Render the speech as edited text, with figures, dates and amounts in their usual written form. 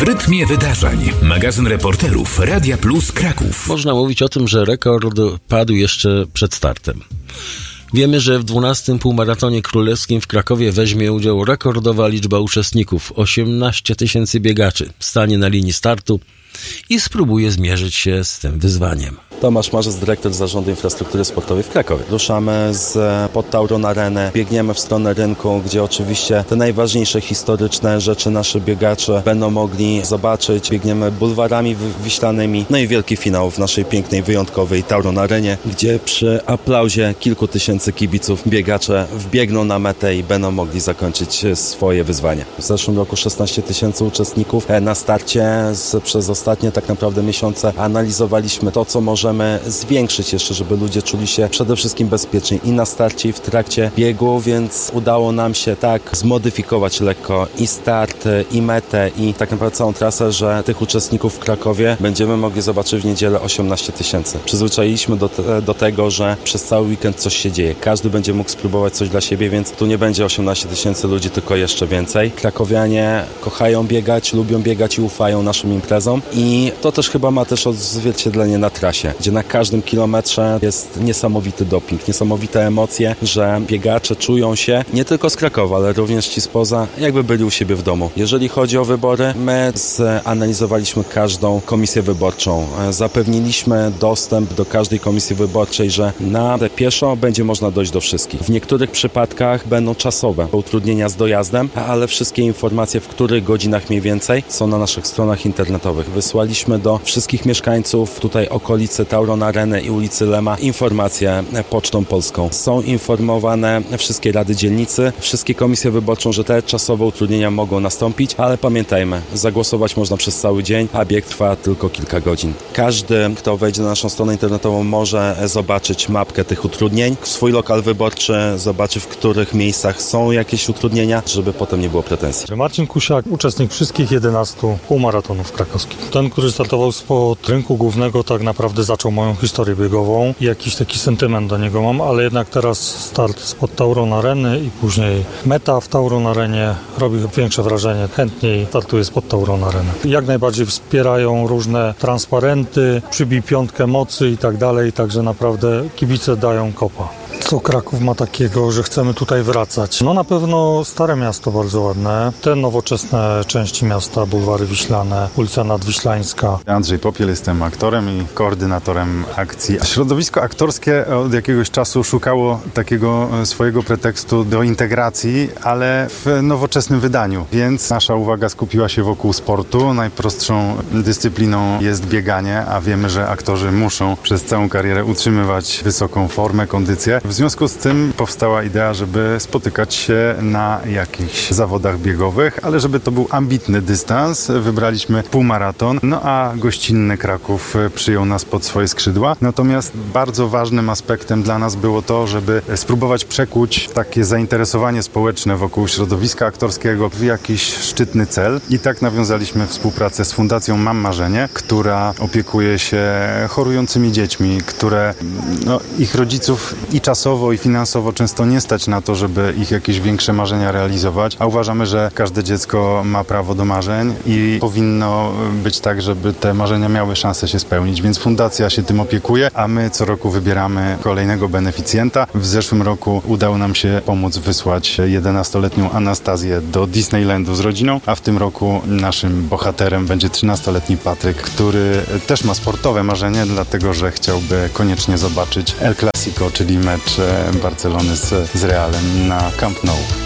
rytmie wydarzeń. Magazyn reporterów Radia Plus Kraków. Można mówić o tym, że rekord padł jeszcze przed startem. Wiemy, że w 12. półmaratonie królewskim w Krakowie weźmie udział rekordowa liczba uczestników. 18 000 biegaczy stanie na linii startu i spróbuje zmierzyć się z tym wyzwaniem. Tomasz Marzec, dyrektor Zarządu Infrastruktury Sportowej w Krakowie. Ruszamy pod Tauron Arenę, biegniemy w stronę rynku, gdzie oczywiście te najważniejsze historyczne rzeczy nasze biegacze będą mogli zobaczyć. Biegniemy bulwarami wiślanymi, no i wielki finał w naszej pięknej, wyjątkowej Tauron Arenie, gdzie przy aplauzie kilku tysięcy kibiców biegacze wbiegną na metę i będą mogli zakończyć swoje wyzwanie. W zeszłym roku 16 000 uczestników na starcie. Przez ostatnie tak naprawdę miesiące analizowaliśmy to, co możemy zwiększyć jeszcze, żeby ludzie czuli się przede wszystkim bezpiecznie i na starcie, i w trakcie biegu, więc udało nam się tak zmodyfikować lekko i start, i metę, i tak naprawdę całą trasę, że tych uczestników w Krakowie będziemy mogli zobaczyć w niedzielę 18 000. Przyzwyczailiśmy do tego, że przez cały weekend coś się dzieje. Każdy będzie mógł spróbować coś dla siebie, więc tu nie będzie 18 000 ludzi, tylko jeszcze więcej. Krakowianie kochają biegać, lubią biegać i ufają naszym imprezom i to też chyba ma też odzwierciedlenie na trasie, gdzie na każdym kilometrze jest niesamowity doping, niesamowite emocje, że biegacze czują się nie tylko z Krakowa, ale również ci spoza, jakby byli u siebie w domu. Jeżeli chodzi o wybory, my zanalizowaliśmy każdą komisję wyborczą. Zapewniliśmy dostęp do każdej komisji wyborczej, że na pieszo będzie można dojść do wszystkich. W niektórych przypadkach będą czasowe utrudnienia z dojazdem, ale wszystkie informacje, w których godzinach mniej więcej, są na naszych stronach internetowych. Wysłaliśmy do wszystkich mieszkańców tutaj okolicy Tauron Areny i ulicy Lema informacje Pocztą Polską. Są informowane wszystkie rady dzielnicy, wszystkie komisje wyborcze, że te czasowe utrudnienia mogą nastąpić, ale pamiętajmy, zagłosować można przez cały dzień, a bieg trwa tylko kilka godzin. Każdy, kto wejdzie na naszą stronę internetową, może zobaczyć mapkę tych utrudnień, swój lokal wyborczy, zobaczy, w których miejscach są jakieś utrudnienia, żeby potem nie było pretensji. Marcin Kusiak, uczestnik wszystkich 11 półmaratonów krakowskich. Ten, który startował spod rynku głównego, tak naprawdę zaczął moją historię biegową i jakiś taki sentyment do niego mam, ale jednak teraz start spod Tauron Areny i później meta w Tauron Arenie robi większe wrażenie. Chętniej startuję spod Tauron Areny. Jak najbardziej wspierają różne transparenty, przybij piątkę mocy i tak dalej, także naprawdę kibice dają kopa. Co Kraków ma takiego, że chcemy tutaj wracać? No na pewno Stare Miasto bardzo ładne, te nowoczesne części miasta, bulwary wiślane, ulica Nadwiślańska. Andrzej Popiel, jestem aktorem i koordynatorem akcji. Środowisko aktorskie od jakiegoś czasu szukało takiego swojego pretekstu do integracji, ale w nowoczesnym wydaniu, więc nasza uwaga skupiła się wokół sportu. Najprostszą dyscypliną jest bieganie, a wiemy, że aktorzy muszą przez całą karierę utrzymywać wysoką formę, kondycję. W związku z tym powstała idea, żeby spotykać się na jakichś zawodach biegowych, ale żeby to był ambitny dystans. Wybraliśmy półmaraton, no a gościnny Kraków przyjął nas pod swoje skrzydła. Natomiast bardzo ważnym aspektem dla nas było to, żeby spróbować przekuć takie zainteresowanie społeczne wokół środowiska aktorskiego w jakiś szczytny cel. I tak nawiązaliśmy współpracę z Fundacją Mam Marzenie, która opiekuje się chorującymi dziećmi, które ich rodziców i czasowo, i finansowo często nie stać na to, żeby ich jakieś większe marzenia realizować, a uważamy, że każde dziecko ma prawo do marzeń i powinno być tak, żeby te marzenia miały szansę się spełnić, więc fundacja się tym opiekuje, a my co roku wybieramy kolejnego beneficjenta. W zeszłym roku udało nam się pomóc wysłać 11-letnią Anastazję do Disneylandu z rodziną, a w tym roku naszym bohaterem będzie 13-letni Patryk, który też ma sportowe marzenie, dlatego że chciałby koniecznie zobaczyć El Clasico, czyli mecz Barcelony z Realem na Camp Nou.